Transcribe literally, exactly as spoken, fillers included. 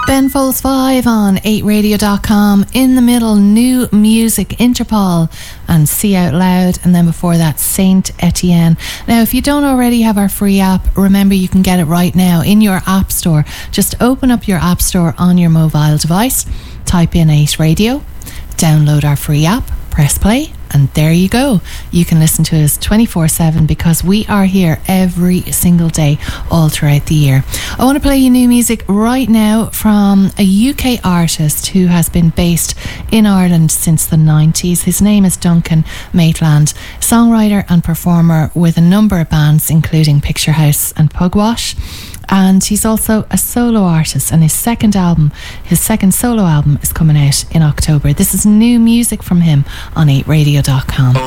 Ben Folds five on eight radio dot com. In the middle, New Music, Interpol and See Out Loud. And then before that, Saint Etienne. Now, if you don't already have our free app, remember you can get it right now in your app store. Just open up your app store on your mobile device, type in eight radio, download our free app, press play, and there you go. You can listen to us twenty-four seven because we are here every single day all throughout the year. I want to play you new music right now from a U K artist who has been based in Ireland since the nineties. His name is Duncan Maitland, songwriter and performer with a number of bands including Picture House and Pugwash. And he's also a solo artist, and his second album, his second solo album, is coming out in October. This is new music from him on eight radio dot com.